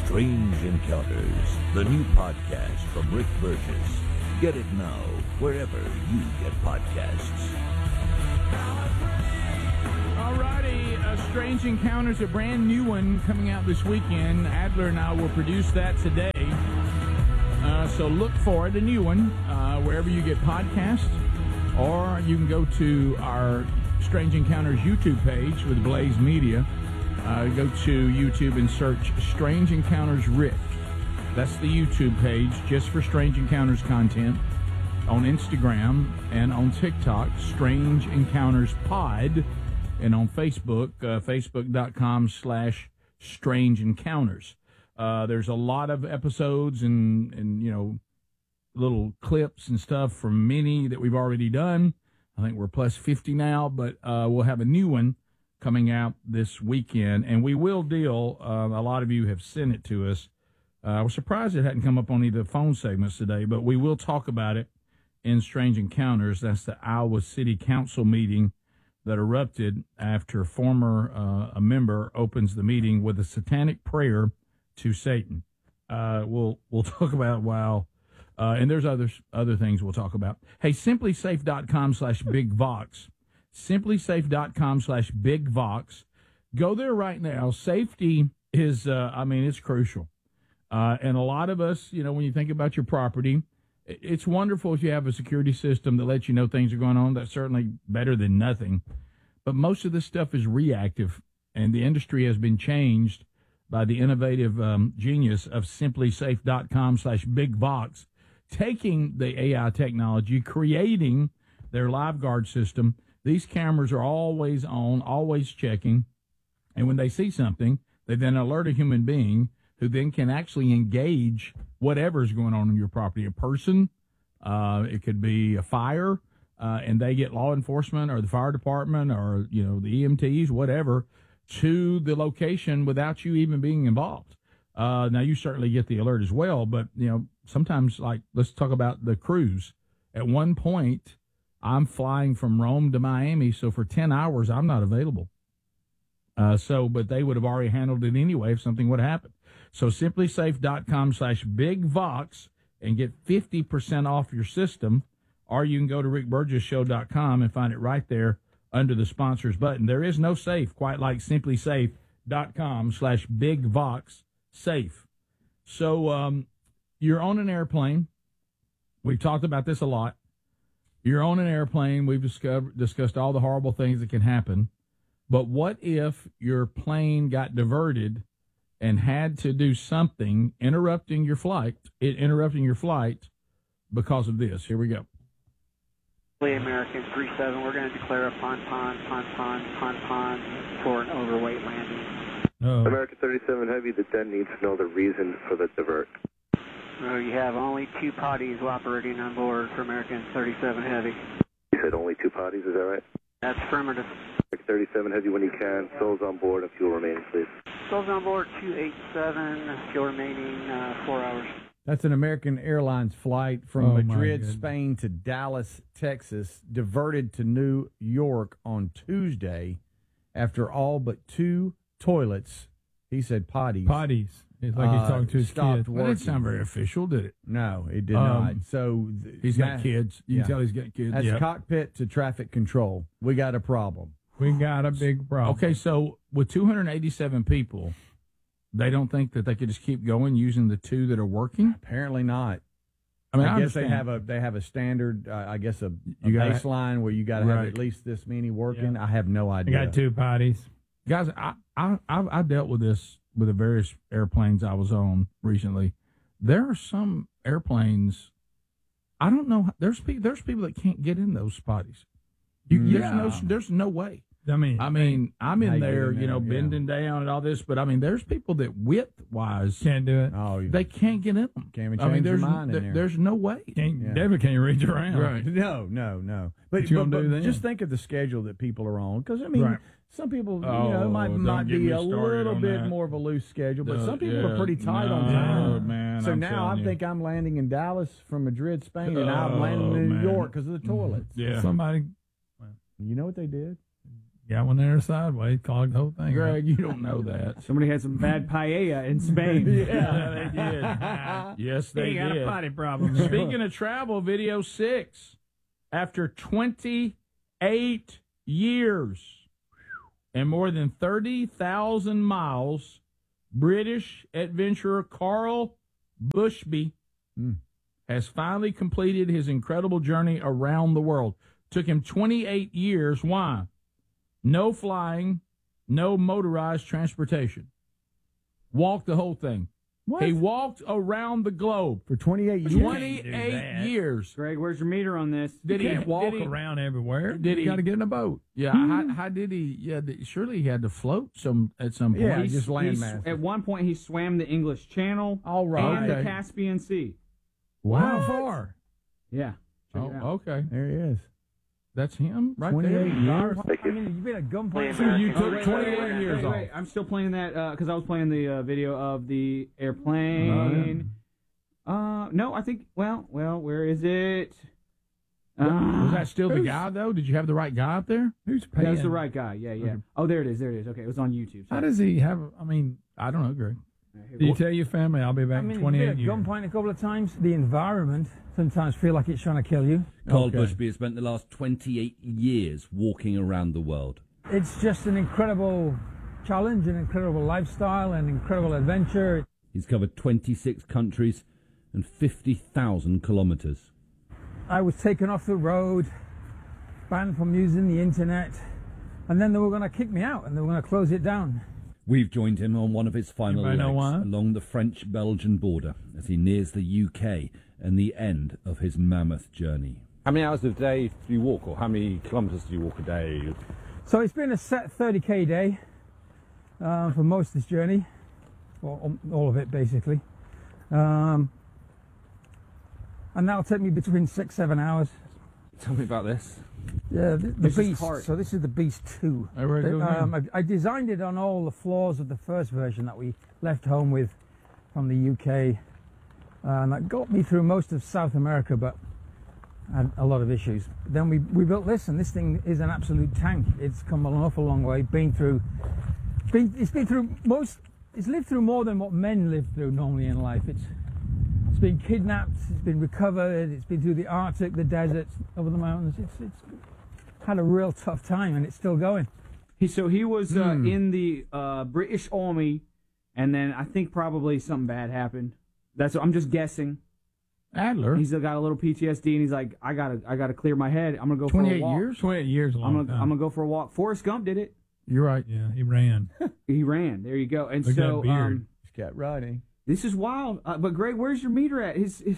Strange Encounters, the new podcast from Rick Burgess. Get it now, wherever you get podcasts. Alrighty, Strange Encounters, a brand new one coming out this weekend. Adler and I will produce that today. So look for it, a new one, wherever you get podcasts. Or you can go to our Strange Encounters YouTube page with Blaze Media. Go to YouTube and search Strange Encounters Rick. That's the YouTube page just for Strange Encounters content. On Instagram and on TikTok, Strange Encounters Pod. And on Facebook, facebook.com/Strange Encounters. There's a lot of episodes and you know, little clips and stuff from many that we've already done. I think we're plus 50 now, but we'll have a new one coming out this weekend, and we will deal, a lot of you have sent it to us. I was surprised it hadn't come up on either of the phone segments today, but we will talk about it in Strange Encounters. That's the Iowa City Council meeting that erupted after a member opens the meeting with a satanic prayer to Satan. We'll talk about it while, and there's other things we'll talk about. Hey, simplysafe.com/BigVox. simplysafe.com/BigVox. Go there right now. Safety is, it's crucial. And a lot of us, you know, when you think about your property, it's wonderful if you have a security system that lets you know things are going on. That's certainly better than nothing. But most of this stuff is reactive, and the industry has been changed by the innovative genius of simplysafe.com/BigVox, taking the AI technology, creating their LiveGuard system. These cameras are always on, always checking, and when they see something, they then alert a human being who then can actually engage whatever's going on in your property. A person, it could be a fire, and they get law enforcement or the fire department or, you know, the EMTs, whatever, to the location without you even being involved. Now, you certainly get the alert as well, but, you know, sometimes, like, let's talk about the cruise. At one point, I'm flying from Rome to Miami, so for 10 hours, I'm not available. But they would have already handled it anyway if something would happen. So simplysafe.com/BigVox and get 50% off your system, or you can go to rickburgesshow.com and find it right there under the sponsors button. There is no safe quite like simplysafe.com/BigVox safe. So you're on an airplane. We've talked about this a lot. You're on an airplane. We've discussed all the horrible things that can happen. But what if your plane got diverted and had to do something, interrupting your flight because of this? Here we go. American 37, we're going to declare a pon for an overweight landing. American 37 Heavy, the den needs to know the reason for the divert. You have only 2 potties operating on board for American 37 Heavy. You said only 2 potties, is that right? That's affirmative. American 37 Heavy, when you can, souls on board and fuel remaining, please. Souls on board 287, fuel remaining 4 hours. That's an American Airlines flight from Madrid, Spain to Dallas, Texas, diverted to New York on Tuesday after all but 2 toilets, he said potties. It's like he's talking to his kids. Well, that didn't sound very official, did it? No, it did not. So he's got kids. You can tell he's got kids. That's cockpit to traffic control. We got a problem. We got a big problem. Okay, so with 287 people, they don't think that they could just keep going using the 2 that are working? Apparently not. I mean, I guess understand. they have a standard, a baseline where you got to have at least this many working. Yeah. I have no idea. I got 2 potties. Guys, I dealt with this with the various airplanes I was on recently. There are some airplanes, I don't know, there's people that can't get in those potties. There's no way. I mean, I'm in there, bending down and all this, but I mean, there's people that width-wise can't do it. Oh, they can't get in them. Can't even change your mind in there. There's no way. Definitely can't reach around. Right. No. But just think of the schedule that people are on, because I mean, some people, might be a little bit more of a loose schedule, but some people are pretty tight on time. Oh, man, so now I think I'm landing in Dallas from Madrid, Spain, and I'm landing in New York because of the toilets. Yeah. Somebody. You know what they did? Got one there sideways, clogged the whole thing. Greg, you don't know that. Somebody had some bad paella in Spain. Yeah, they did. Yes, they got did. a potty problem. Speaking of travel, video 6. After 28 years and more than 30,000 miles, British adventurer Carl Bushby has finally completed his incredible journey around the world. Took him 28 years. Why? No flying, no motorized transportation. Walked the whole thing. What? He walked around the globe For 28 years? 28 years. Greg, where's your meter on this? You can't walk around everywhere. You got to get in a boat. Yeah, how did he? Yeah, surely he had to float at some point. Yeah, just landmass. At one point, he swam the English Channel All right. and the Okay. Caspian Sea. How far? Yeah. Check it out. Okay. There he is. That's him right 28 there. years. Thank you. You've been a gunpoint. So you Oh, took wait, 28 wait, years wait, off. wait. I'm still playing that because I was playing the video of the airplane. No, I think. Well, where is it? Was that still the guy though? Did you have the right guy up there? Who's paying? That's the right guy. Yeah. Okay. Oh, there it is. Okay, it was on YouTube. How does he have? I mean, I don't know, Greg. do you tell your family I'll be back in 28 years? Gunpoint a couple of times. The environment sometimes feel like it's trying to kill you. Carl Bushby has spent the last 28 years walking around the world. It's just an incredible challenge, an incredible lifestyle, an incredible adventure. He's covered 26 countries and 50,000 kilometres. I was taken off the road, banned from using the internet, and then they were going to kick me out and they were going to close it down. We've joined him on one of his final Anybody know legs why? along the French-Belgian border as he nears the UK and the end of his mammoth journey. How many hours a day do you walk, or how many kilometres do you walk a day? So it's been a set 30k day for most of this journey, or all of it basically. And that'll take me between 6-7 hours. Tell me about this. Yeah, the This is Beast. hard. So this is the Beast 2. I designed it on all the flaws of the first version that we left home with from the UK. And that got me through most of South America, but I had a lot of issues. Then we built this, and this thing is an absolute tank. It's come an awful long way. It's lived through more than what men live through normally in life. It's been kidnapped, it's been recovered, it's been through the Arctic, the deserts, over the mountains. It's had a real tough time, and it's still going. He was in the British Army, and then I think probably something bad happened. I'm just guessing. Adler. He's got a little PTSD, and he's like, I gotta clear my head. I'm gonna go for a 28 walk. years? 28 years, a long time. I'm gonna go for a walk. Forrest Gump did it. You're right. Yeah, he ran. He ran. There you go. And Look at so that beard. He's got running. this is wild. But Greg, where's your meter at? He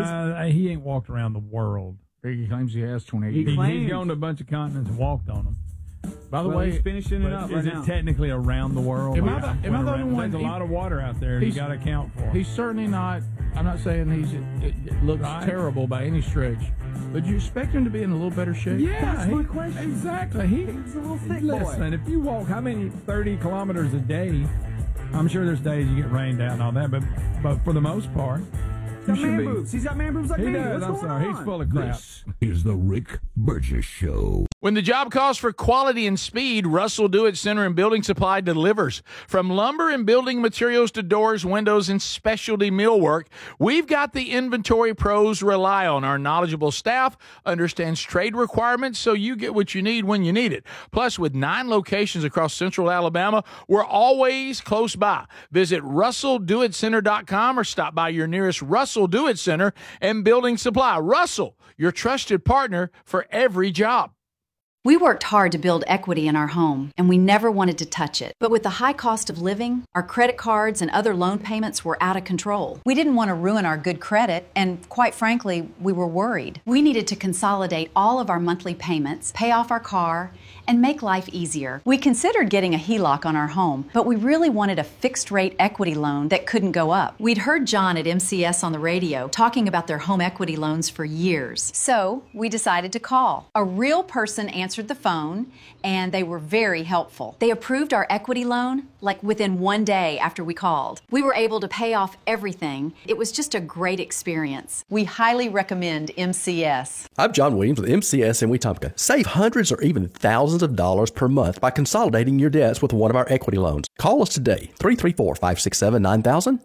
ain't walked around the world. He claims he has 28 He years. claims- He's gone to a bunch of continents and walked on them. By the way, he's finishing it But up is right it now. technically around the world? Am I the only one- There's a lot of water out there. You He's- got to account for. he's certainly not. I'm not saying it looks Right. terrible by any stretch, but you expect him to be in a little better shape. Yeah, That's my question. Exactly. He's a little thick boy. Listen, if you walk how many 30 kilometers a day, I'm sure there's days you get rained out and all that, but for the most part, He's you got should man be. boobs. He's got man boobs like He me. does. What's I'm going sorry. on? He's full of crap. This is the Rick Burgess Show. When the job calls for quality and speed, Russell Do-It Center and Building Supply delivers. From lumber and building materials to doors, windows, and specialty millwork, we've got the inventory pros rely on. Our knowledgeable staff understands trade requirements so you get what you need when you need it. Plus, with 9 locations across central Alabama, we're always close by. Visit RussellDoItCenter.com or stop by your nearest Russell Do-It Center and Building Supply. Russell, your trusted partner for every job. We worked hard to build equity in our home, and we never wanted to touch it. But with the high cost of living, our credit cards and other loan payments were out of control. We didn't want to ruin our good credit, and quite frankly, we were worried. We needed to consolidate all of our monthly payments, pay off our car, and make life easier. We considered getting a HELOC on our home, but we really wanted a fixed-rate equity loan that couldn't go up. We'd heard John at MCS on the radio talking about their home equity loans for years. So we decided to call. A real person answered answered the phone, and they were very helpful. They approved our equity loan like within 1 day after we called. We were able to pay off everything. It was just a great experience. We highly recommend MCS. I'm John Williams with MCS in Wetumpka. Save hundreds or even thousands of dollars per month by consolidating your debts with one of our equity loans. Call us today, 334-567-9000,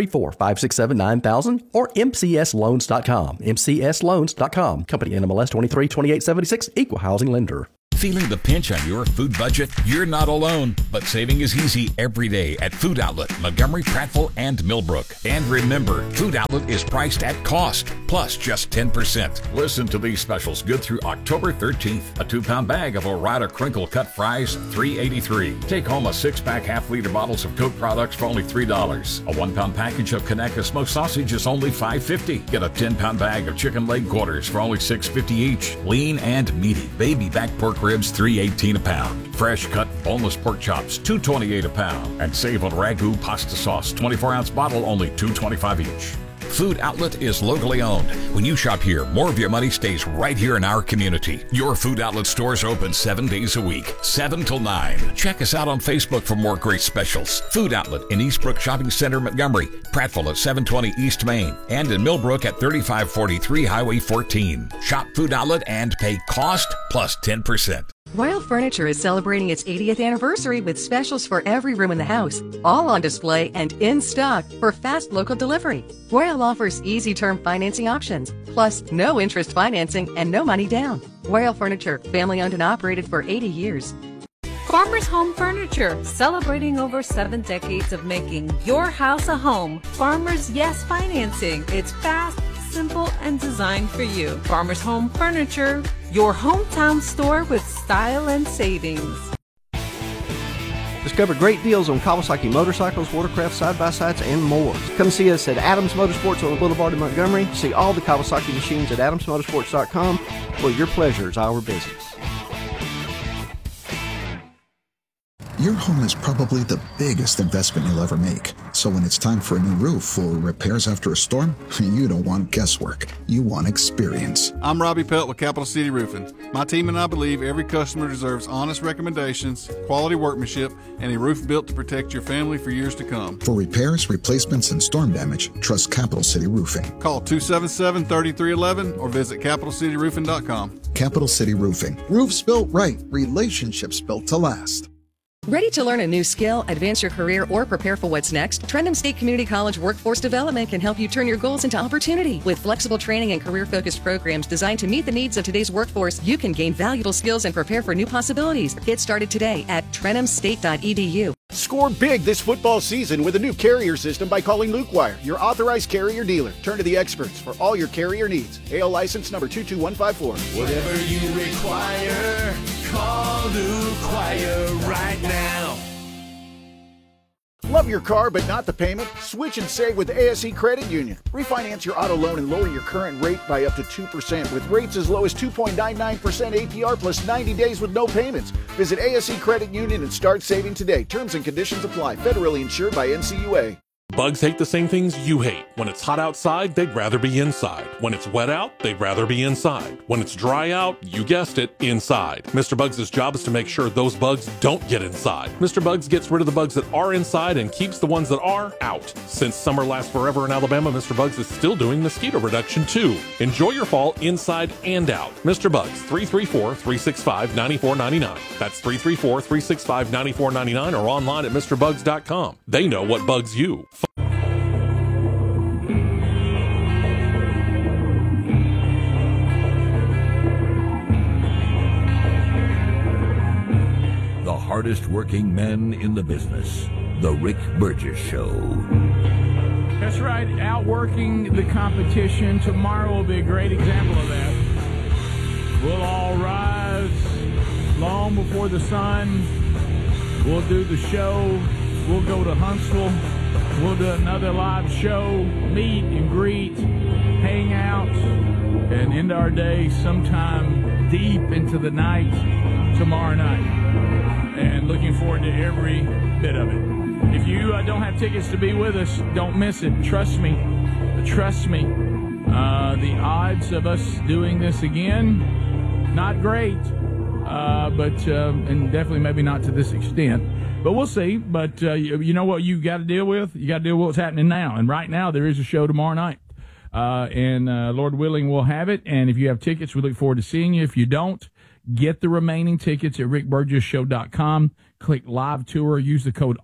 334-567-9000, or mcsloans.com. mcsloans.com. Company NMLS 232876, Equal Housing Lender. Feeling the pinch on your food budget? You're not alone, but saving is easy every day at Food Outlet, Montgomery, Prattville, and Millbrook. And remember, Food Outlet is priced at cost, plus just 10%. Listen to these specials good through October 13th. A 2-pound bag of Ore-Ida crinkle cut fries, $3.83. Take home a 6-pack half-liter bottles of Coke products for only $3. A 1-pound package of Conecuh smoked sausage is only $5.50. Get a 10-pound bag of chicken leg quarters for only $6.50 each. Lean and meaty baby back pork ribs, $3.18 a pound. Fresh cut boneless pork chops, $2.28 a pound. And save on Ragu pasta sauce, 24-ounce bottle, only $2.25 each. Food Outlet is locally owned. When you shop here, more of your money stays right here in our community. Your Food Outlet stores are open 7 days a week, 7 till 9. Check us out on Facebook for more great specials. Food Outlet in Eastbrook Shopping Center, Montgomery, Prattville at 720 East Main, and in Millbrook at 3543 Highway 14. Shop Food Outlet and pay cost plus 10%. Royal Furniture is celebrating its 80th anniversary with specials for every room in the house, all on display and in stock for fast local delivery. Royal offers easy term financing options, plus no interest financing and no money down. Royal Furniture, family owned and operated for 80 years. Farmers Home Furniture, celebrating over 7 decades of making your house a home. Farmers Yes Financing. It's fast, simple, and designed for you. Farmers Home Furniture, your hometown store with style and savings. Discover great deals on Kawasaki motorcycles, watercraft, side-by-sides, and more. Come see us at Adams Motorsports on the Boulevard in Montgomery. See all the Kawasaki machines at adamsmotorsports.com, where your pleasure is our business. Your home is probably the biggest investment you'll ever make. So when it's time for a new roof or repairs after a storm, you don't want guesswork. You want experience. I'm Robbie Pelt with Capital City Roofing. My team and I believe every customer deserves honest recommendations, quality workmanship, and a roof built to protect your family for years to come. For repairs, replacements, and storm damage, trust Capital City Roofing. Call 277-3311 or visit CapitalCityRoofing.com. Capital City Roofing. Roofs built right, relationships built to last. Ready to learn a new skill, advance your career, or prepare for what's next? Trentham State Community College Workforce Development can help you turn your goals into opportunity. With flexible training and career-focused programs designed to meet the needs of today's workforce, you can gain valuable skills and prepare for new possibilities. Get started today at trenthamstate.edu. Score big this football season with a new carrier system by calling Luke Wire, your authorized carrier dealer. Turn to the experts for all your carrier needs. AL license number 22154. Whatever you require, call Luke Wire right now. Love your car but not the payment? Switch and save with ASE Credit Union. Refinance your auto loan and lower your current rate by up to 2% with rates as low as 2.99% APR plus 90 days with no payments. Visit ASE Credit Union and start saving today. Terms and conditions apply. Federally insured by NCUA. Bugs hate the same things you hate. When it's hot outside, they'd rather be inside. When it's wet out, they'd rather be inside. When it's dry out, you guessed it, inside. Mr. Bugs' job is to make sure those bugs don't get inside. Mr. Bugs gets rid of the bugs that are inside and keeps the ones that are out. Since summer lasts forever in Alabama, Mr. Bugs is still doing mosquito reduction too. Enjoy your fall inside and out. Mr. Bugs, 334-365-9499. That's 334-365-9499 or online at MrBugs.com. They know what bugs you. The hardest working men in the business. The Rick Burgess Show. That's right, outworking the competition. Tomorrow will be a great example of that. We'll all rise long before the sun. We'll do the show. We'll go to Huntsville. We'll do another live show, meet and greet, hang out, and end our day sometime deep into the night tomorrow night. And looking forward to every bit of it. If you don't have tickets to be with us, don't miss it. Trust me. Trust me. The odds of us doing this again, not great. and definitely maybe not to this extent. But we'll see. But you know what you got to deal with? You got to deal with what's happening now. And right now, there is a show tomorrow night. And Lord willing, we'll have it. And if you have tickets, we look forward to seeing you. If you don't, get the remaining tickets at rickburgessshow.com. Click Live Tour. Use the code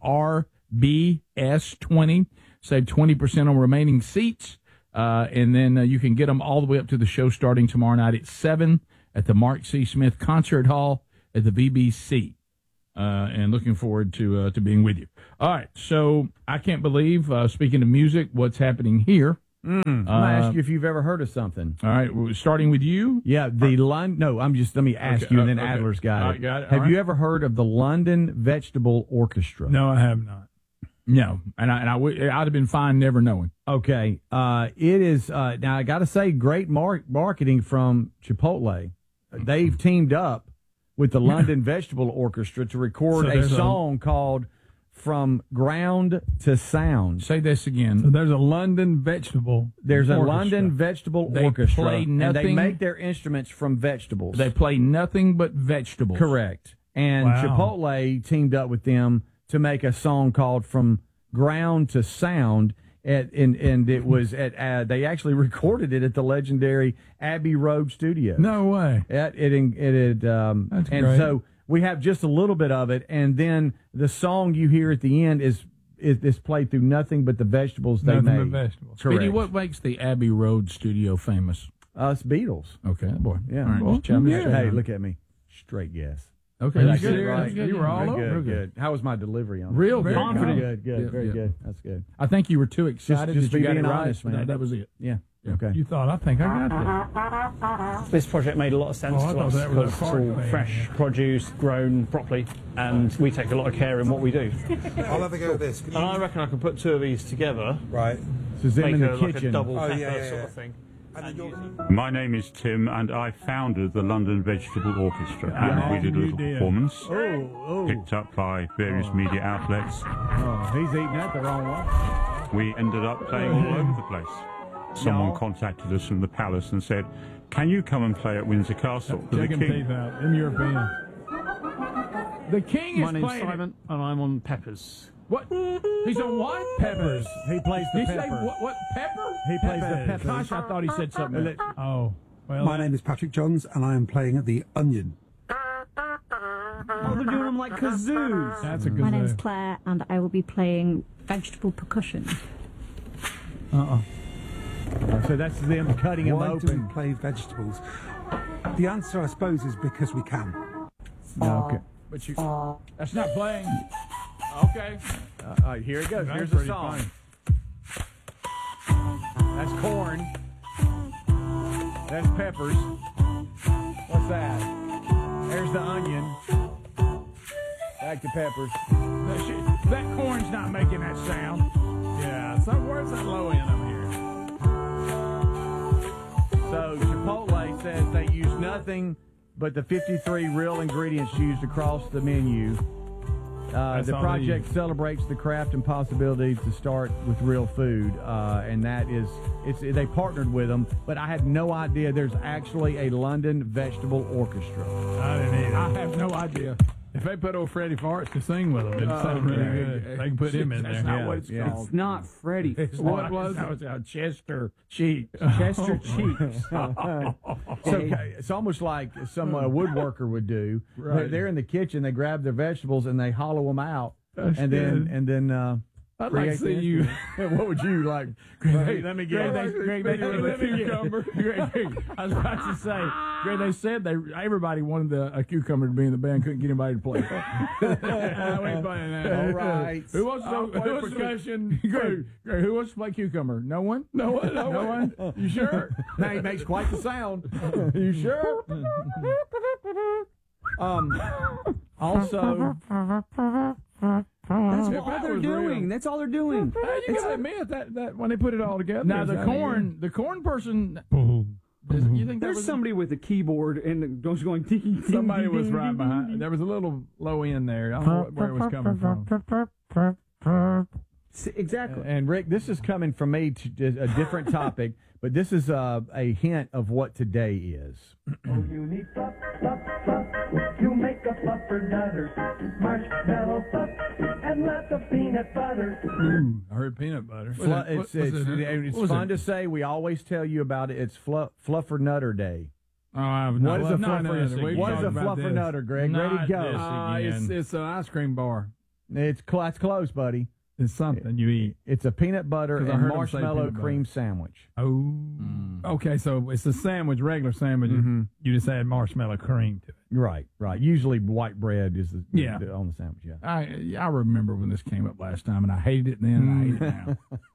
RBS20. Save 20% on remaining seats. And then you can get them all the way up to the show starting tomorrow night at 7 at the Mark C. Smith Concert Hall at the VBC. And looking forward to being with you. All right, so I can't believe, speaking of music, what's happening here. I'm going to ask you if you've ever heard of something. All right, starting with you. Yeah, let me ask you, and then Adler's got it. Got it. Have you ever heard of the London Vegetable Orchestra? No, I have not. No, and I'd have been fine never knowing. Okay, it is, now I got to say, great marketing from Chipotle. They've teamed up with the London Vegetable Orchestra to record a song called From Ground to Sound. Say this again. So there's a London Vegetable There's orchestra. a London Vegetable They Orchestra, play and nothing- they make their instruments from vegetables. They play nothing but vegetables. Correct. And Wow. Chipotle teamed up with them to make a song called From Ground to Sound. And it was they actually recorded it at the legendary Abbey Road Studios. No way. That's great. So we have just a little bit of it, and then the song you hear at the end is played through nothing but the vegetables they Nothing made. but vegetables. Correct. Speedy, what makes the Abbey Road studio famous? It's Beatles. Okay, boy. Yeah. All right, Well, just chime in. Hey, look at me. Straight guess. Okay, Did I that's get it good. right? That's good. You were all Very over. good. Good. How was my delivery on it? Real Very confident. Good. Very Yeah. good. That's good. I think you were too excited Just that you got being it right. honest, man. That was it. Yeah. Okay. You thought, I think I got that. This project made a lot of sense Oh, I to thought us that was a because it's fart all thing. fresh produce, grown properly, and we take a lot of care in what we do. I'll have a go at this. And I reckon I can put two of these together. Right. So them make in the like a kitchen. double Oh, pepper yeah. sort of thing. My name is Tim, and I founded the London Vegetable Orchestra, and we did a little performance picked up by various media outlets. Oh, he's eating that the wrong way. We ended up playing all over the place. Someone contacted us from the palace and said, "Can you come and play at Windsor Castle for the Take king?" teeth out. Them Europeans. The king My is name's playing. Simon, and I'm on peppers. What? He's on what? Peppers. He plays the Did he say pepper. what? Pepper? He plays the peppers. Gosh, I thought he said something else. Oh. Well, My name is Patrick Johns, and I am playing at the Onion. Oh, they're doing them like kazoos. That's a good My name's Claire, and I will be playing vegetable percussion. So that's them cutting them Why do open. we play vegetables? The answer, I suppose, is because we can. Okay. But you, that's not playing. Okay. All right, here it goes. That's Here's the pretty song. That's corn. That's peppers. What's that? There's the onion. Back to peppers. That corn's not making that sound. Yeah. So where's that low end up here? So Chipotle says they use nothing but the 53 real ingredients used across the menu. The project celebrates the craft and possibility to start with real food, and that is, they partnered with them, but I had no idea there's actually a London Vegetable Orchestra. I didn't either. I have no idea. If they put old Freddie Farts to sing with them, it'd sound really good. They can put him in there. That's not what it's called. It's not Freddie. What was it? Chester Cheeks. Chester Cheeks. So it's almost like some woodworker would do. Right. They're in the kitchen, they grab their vegetables and they hollow them out, That's and good. then I'd like to see you. What would you like? Greg, let me get Greg, let me cucumber. Greg, I was about to say, Greg, they said everybody wanted a cucumber to be in the band, couldn't get anybody to play. We ain't playing that. All right. Who wants to play percussion? Greg, who wants to play cucumber? No one? No one? No one? You sure? Now he makes quite the sound. You sure? Also, That's all they're doing. That's all they're doing. You gotta admit that when they put it all together. Now it's the out corn person. here. You think There's somebody with a keyboard and just going ding, ding, Somebody ding, was ding, right ding, behind. ding. There was a little low end there. I don't know where it was coming from. Exactly. and Rick, this is coming from me to a different topic, but this is a hint of what today is. make a fluffer nutter. Marshmallow fluff and lots of peanut butter. Ooh, I heard peanut butter. It's fun to say. We always tell you about it. It's Fluffer Nutter Day. Oh, I've what is a Fluffer Nutter, Greg? Ready to go. It's an ice cream bar. It's close, buddy. It's something you eat. It's a peanut butter and marshmallow cream sandwich. Oh, okay. So it's a sandwich, regular sandwich. Mm-hmm. You just add marshmallow cream to it. Right. Usually white bread is on the sandwich. Yeah. I remember when this came up last time, and I hated it then, and I hate it now.